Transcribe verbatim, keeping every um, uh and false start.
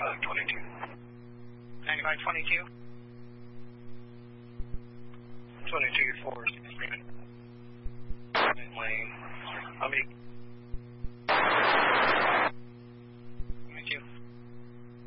ninety-five twenty-two. ninety-five twenty-two? twenty-two four sixty. Lane. I mean,